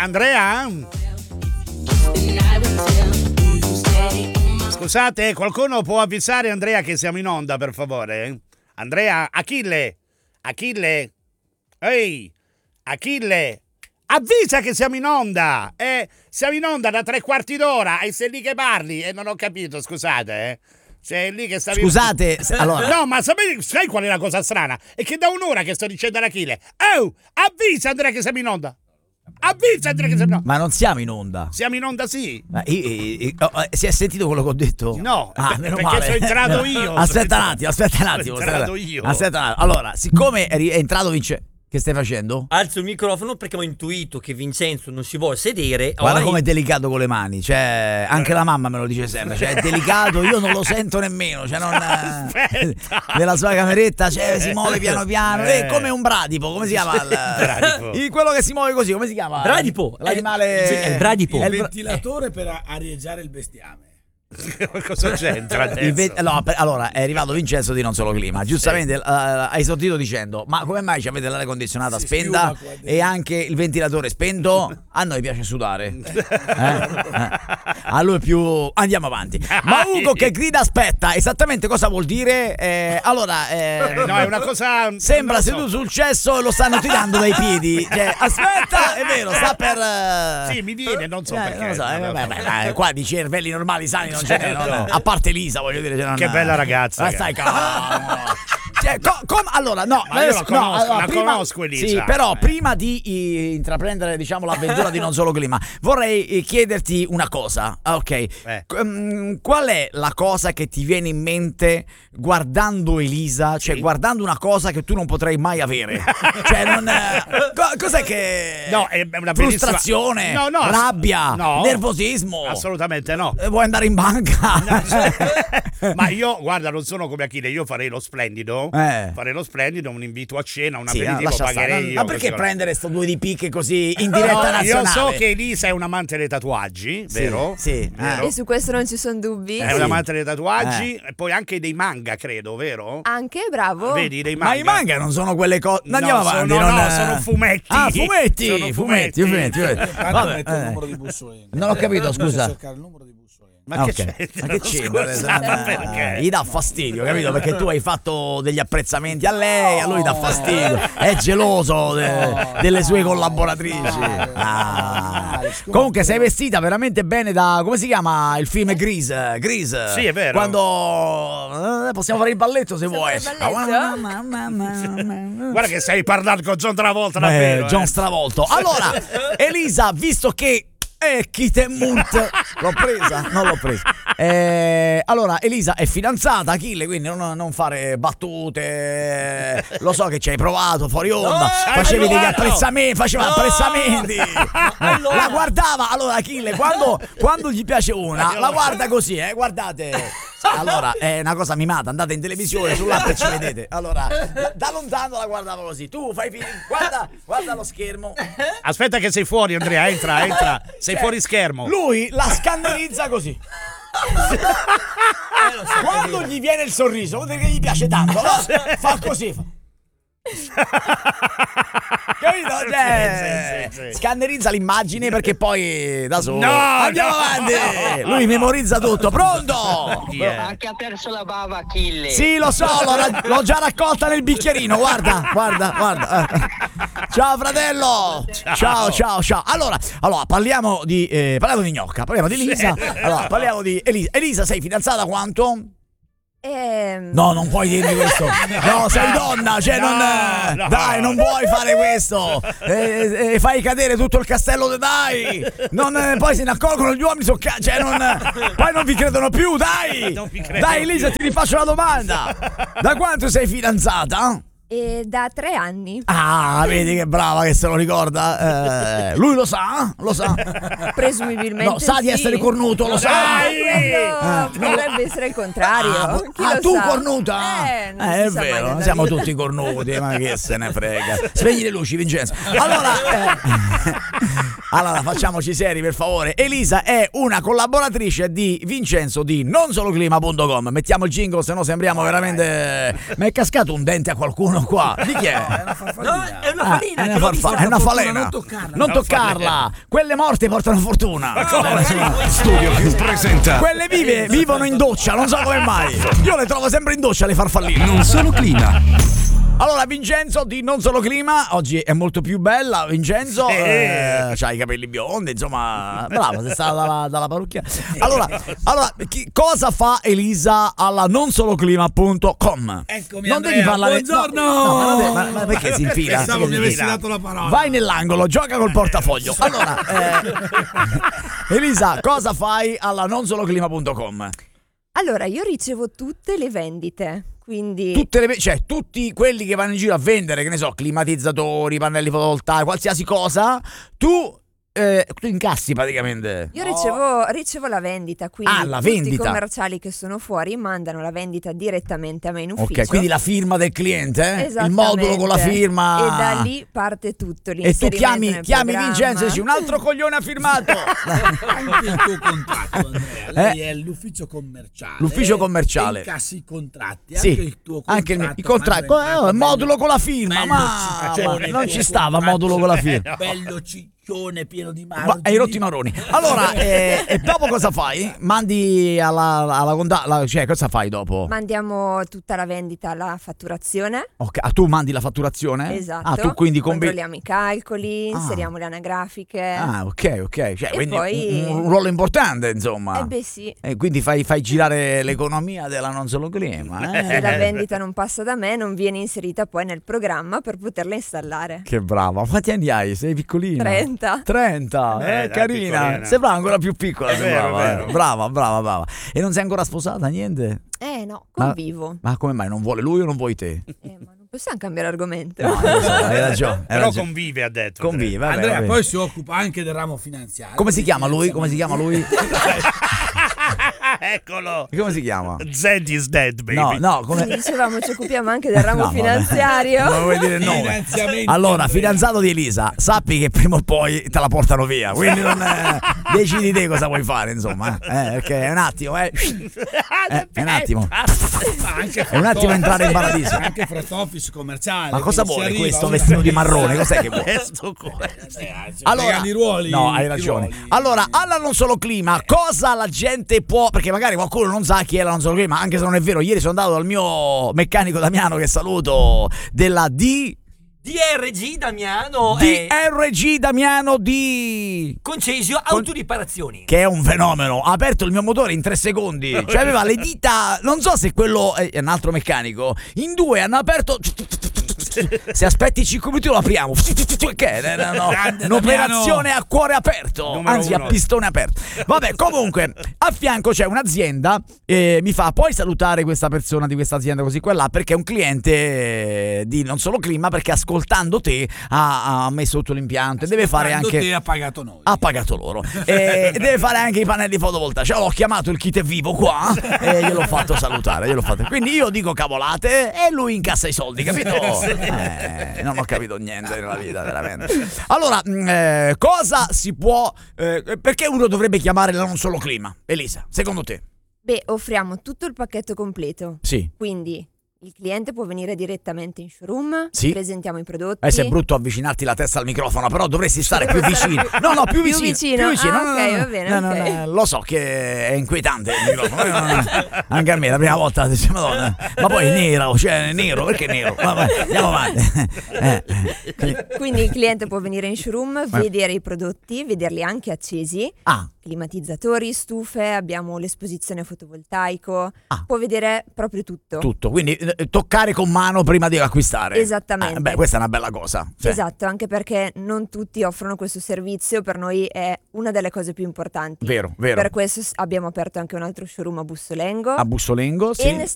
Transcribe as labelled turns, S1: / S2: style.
S1: Andrea? Scusate, qualcuno può avvisare Andrea che siamo in onda, per favore? Andrea, Achille, ehi, Achille, avvisa che siamo in onda, siamo in onda da 3/4 d'ora e sei lì che parli e non ho capito, scusate, Sei lì che stavi...
S2: Scusate, allora...
S1: No, ma sai qual è la cosa strana? È che da un'ora che sto dicendo ad Achille, avvisa Andrea che siamo in onda. Avvisa Andrea che siamo in onda.
S2: Ma non siamo in onda.
S1: Siamo in onda, sì.
S2: Si è sentito quello che ho detto?
S1: No,
S2: meno
S1: perché
S2: male.
S1: sono entrato io.
S2: Aspetta un attimo.
S1: Sono entrato io.
S2: Aspetta un attimo. Allora, siccome è entrato Vincenzo... Che stai facendo?
S3: Alzo il microfono perché ho intuito che Vincenzo non si vuole sedere.
S2: Guarda com'è delicato con le mani. Cioè, anche la mamma me lo dice sempre. Cioè, è delicato, io non lo sento nemmeno. Cioè, non. Nella sua cameretta, si muove piano piano. È come un bradipo. Come si chiama? Quello che si muove così, come si chiama?
S3: Bradipo.
S2: L'animale.
S3: È il bradipo.
S4: Il ventilatore per arieggiare il bestiame.
S1: Cosa c'entra
S2: Allora è arrivato Vincenzo di Non Solo Clima, giustamente hai sortito dicendo: ma come mai ci avete l'aria condizionata spenta e anche il ventilatore spento? A noi piace sudare, a lui più andiamo avanti. Ma Ugo che grida aspetta, esattamente cosa vuol dire? No,
S1: è una cosa,
S2: sembra seduto sul cesso e lo stanno tirando dai piedi, aspetta, è vero, sta per
S1: sì, mi viene, non so perché,
S2: non lo so, qua di cervelli normali sani non ce n'è, no. A parte Elisa, voglio dire,
S1: che bella ragazza,
S2: stai calmo. Allora, no,
S1: ma io la conosco Elisa.
S2: Sì, però prima di intraprendere, diciamo, l'avventura di Non Solo Clima, vorrei chiederti una cosa. Ok, qual è la cosa che ti viene in mente guardando Elisa? Cioè, guardando una cosa che tu non potrai mai avere. Cioè, non. Cos'è che.
S1: No, è una
S2: frustrazione, rabbia, nervosismo.
S1: Assolutamente no.
S2: Vuoi andare in banca?
S1: Ma io, guarda, non sono come Achille, io farei lo splendido. Fare lo splendido, un invito a cena, un aperitivo, pagherei io.
S2: Ma perché prendere sto due di picche così in diretta nazionale?
S1: Io so che Elisa è un amante dei tatuaggi, vero?
S2: Sì.
S5: E su questo non ci sono dubbi.
S1: È un amante dei tatuaggi e poi anche dei manga, credo, vero?
S5: Anche, bravo.
S1: Vedi, dei manga.
S2: Ma i manga non sono quelle cose. Andiamo avanti.
S1: Sono fumetti.
S2: Ah, fumetti.
S1: Sono fumetti.
S4: Vabbè, il numero di Bussolini.
S2: Non ho capito, scusa.
S4: Cercare il numero di Bussolini.
S1: Ma che
S2: c'è? Gli dà fastidio, capito? Perché tu hai fatto degli apprezzamenti a lei, a lui dà fastidio, è geloso delle sue collaboratrici. Comunque sei vestita veramente bene da, come si chiama il film Grease?
S1: Sì, è vero.
S2: Quando possiamo fare il balletto se vuoi.
S1: Guarda che stai parlando con John Travolta davvero.
S2: John Stravolto. Allora, Elisa, visto che Kitemut l'ho presa? Non l'ho presa. Allora, Elisa è fidanzata, Achille, quindi non fare battute. Lo so che ci hai provato fuori onda. Facevi degli apprezzamenti, La guardava, allora Achille, quando gli piace una, la guarda così, guardate. Allora, è una cosa mimata, andate in televisione, sull'app e ci vedete. Allora, da lontano la guardavo così. Tu guarda lo schermo.
S1: Aspetta che sei fuori, Andrea, entra. Sei fuori schermo.
S2: Lui la scannerizza così. Quando gli viene il sorriso, vuol dire che gli piace tanto, no? Fa così. Capito?
S1: Sì.
S2: Scannerizza l'immagine perché poi da solo
S1: andiamo
S2: avanti. Lui memorizza tutto. Pronto?
S6: Anche ha perso la bava Achille.
S2: Sì, lo so, l'ho già raccolta nel bicchierino. Guarda. Ciao fratello. Ciao. Allora parliamo di gnocca, parliamo di Elisa. Allora, parliamo di Elisa. Elisa, sei fidanzata quanto? No, non puoi dirmi questo. No, sei donna, cioè dai, non puoi fare questo. Fai cadere tutto il castello, dai. Poi se ne accorgono gli uomini, poi non vi credono più, dai. Dai, Elisa, ti rifaccio la domanda. Da quanto sei fidanzata?
S5: Da 3 anni.
S2: Ah, vedi che brava che se lo ricorda. Lui lo sa?
S5: Presumibilmente
S2: no, sa di essere cornuto, lo sa.
S5: Potrebbe essere il contrario.
S2: Tu cornuta?
S5: È
S2: vero, siamo tutti Allora, facciamoci seri, per favore. Elisa è una collaboratrice di Vincenzo di nonsoloclima.com. Mettiamo il jingle, se no sembriamo veramente... Ma è cascato un dente a qualcuno qua? Di chi è?
S4: È una farfallina.
S3: No, è una farina.
S2: È
S3: che
S2: una,
S3: l'ho vista.
S2: è una falena.
S4: Non toccarla.
S2: Non toccarla. Quelle morte portano fortuna.
S7: Studio Più presenta
S2: Quelle vive vivono in doccia, non so come mai. Io le trovo sempre in doccia, le farfalline.
S7: Non Solo Clima.
S2: Allora, Vincenzo di Non Solo Clima, oggi è molto più bella. Vincenzo, c'ha i capelli biondi, insomma, bravo, sei stata dalla parrucchiera. Allora cosa fa Elisa alla nonsoloclima.com?
S4: Eccomi,
S2: Non devi
S4: Andrea,
S2: parlare.
S4: buongiorno!
S2: No, ma perché si infila?
S4: Pensavo
S2: Perché
S4: mi
S2: si
S4: avessi
S2: infila?
S4: dato la parola.
S2: Vai nell'angolo, gioca col portafoglio. Allora, Elisa, cosa fai alla nonsoloclima.com?
S5: Allora, io ricevo tutte le vendite, quindi
S2: Cioè, tutti quelli che vanno in giro a vendere, che ne so, climatizzatori, pannelli fotovoltaici, qualsiasi cosa, tu incassi praticamente.
S5: io ricevo la vendita, quindi
S2: la
S5: tutti
S2: vendita.
S5: i commerciali che sono fuori mandano la vendita direttamente a me in ufficio.
S2: Ok, quindi la firma del cliente, il
S5: Esattamente.
S2: modulo con la firma.
S5: E da lì parte tutto,
S2: E tu
S5: l'inserimento nel
S2: chiami
S5: programma.
S2: Vincenzo e dici un altro coglione ha firmato.
S4: Anche il tuo contratto, Andrea. Lei è l'ufficio commerciale.
S2: L'ufficio commerciale.
S4: E incassi i contratti.
S2: Sì,
S4: Anche il tuo contratto.
S2: anche il contratto. Il modulo con la firma. Ma non ci stava modulo con la firma.
S4: Bello ciccione, pieno di
S2: Ma
S4: margini.
S2: hai rotto i maroni. Allora, e dopo cosa fai? Mandi alla conta, cioè cosa fai dopo?
S5: Mandiamo tutta la vendita alla fatturazione.
S2: Ok, tu mandi la fatturazione?
S5: Esatto.
S2: Ah, tu quindi
S5: controlliamo i calcoli, inseriamo le anagrafiche.
S2: Ah, ok. Cioè,
S5: E
S2: quindi
S5: poi-
S2: un ruolo importante, insomma.
S5: Eh beh sì.
S2: E quindi fai girare l'economia della Non Solo Clima.
S5: Se la vendita non passa da me, non viene inserita poi nel programma per poterla installare.
S2: Che brava. Quanti anni hai? Sei piccolina?
S5: 30.
S2: 30,
S1: dai,
S2: carina.
S1: piccolina.
S2: Sembrava ancora più piccola.
S1: È vero,
S2: sembrava,
S1: è vero.
S2: Brava. E non sei ancora sposata? Niente?
S5: No, convivo.
S2: Ma come mai? Non vuole lui o non vuoi te?
S5: Ma non possiamo cambiare argomento.
S2: No, lo so, hai ragione.
S1: Però convive, ha detto.
S2: Convive, vabbè,
S4: Andrea
S2: vabbè.
S4: poi si occupa anche del ramo finanziario.
S2: Come si chiama lui? Come si chiama lui?
S1: Eccolo.
S2: Come si chiama?
S1: Zed is dead, baby.
S2: No,
S5: Quindi
S2: come...
S5: dicevamo, ci occupiamo anche del ramo
S2: No, vabbè.
S5: finanziario.
S2: Non vuoi dire il nome?
S4: Finanziamenti,
S2: Allora,
S4: Andrea.
S2: fidanzato di Elisa, sappi che prima o poi te la portano via. Quindi non decidi te cosa vuoi fare, insomma. Perché è un attimo, è un attimo. È un attimo entrare in paradiso.
S4: Anche front office commerciale.
S2: Ma cosa
S4: quindi si
S2: vuole
S4: arriva
S2: questo
S4: a una
S2: vestito di
S4: crisi.
S2: marrone? Cos'è che vuole?
S1: Questo qua.
S2: Allora,
S4: i ruoli,
S2: no, hai
S4: i
S2: ragione.
S4: ruoli.
S2: Allora, alla Non Solo Clima, cosa la gente può... Perché magari qualcuno non sa chi è la Non Solo Clima, anche se non è vero. Ieri sono andato dal mio meccanico Damiano, che saluto, della
S3: DRG Damiano
S2: DRG Damiano di...
S3: Concesio Autoriparazioni.
S2: Che è un fenomeno. Ha aperto il mio motore in 3 secondi. Cioè aveva le dita... Non so se quello è un altro meccanico. In 2 hanno aperto... Se aspetti 5 minuti lo apriamo. Che è un'operazione a cuore aperto.
S1: Numero
S2: Anzi,
S1: uno.
S2: a pistone aperto. Vabbè, comunque, a fianco c'è un'azienda. Mi fa, puoi salutare questa persona di questa azienda così quella, perché è un cliente di Non Solo Clima, perché ascoltando te ha messo tutto l'impianto e deve fare anche...
S4: Te ha pagato noi.
S2: Ha pagato loro e deve fare anche i pannelli fotovoltaici. L'ho chiamato il kit è vivo qua e gliel'ho fatto salutare, Quindi io dico cavolate e lui incassa i soldi, capito? Non ho capito niente nella vita, veramente. Allora, cosa si può perché uno dovrebbe chiamare la Non Solo Clima? Elisa, secondo te?
S5: Beh, offriamo tutto il pacchetto completo.
S2: Sì.
S5: Quindi il cliente può venire direttamente in showroom,
S2: Sì.
S5: presentiamo i prodotti.
S2: Se è brutto avvicinarti la testa al microfono, però dovresti stare più vicino. No, più
S5: Più
S2: vicino.
S5: vicino.
S2: Più vicino.
S5: Ah,
S2: No,
S5: ok,
S2: no, no,
S5: va bene,
S2: no,
S5: ok.
S2: no, lo so che è inquietante il microfono. Anche a me la prima volta dice, Madonna. Ma poi è nero, cioè è nero, perché è nero? Vabbè, andiamo avanti.
S5: Quindi il cliente può venire in showroom, vedere i prodotti, vederli anche accesi.
S2: Ah,
S5: Climatizzatori, stufe, abbiamo l'esposizione fotovoltaico,
S2: Ah.
S5: può vedere proprio tutto.
S2: tutto. Quindi toccare con mano prima di acquistare.
S5: Esattamente.
S2: Beh, questa è una bella cosa. Cioè,
S5: Esatto, anche perché non tutti offrono questo servizio, per noi è una delle cose più importanti.
S2: Vero.
S5: Per questo abbiamo aperto anche un altro showroom a Bussolengo
S2: A Bussolengo, sì.
S5: e ne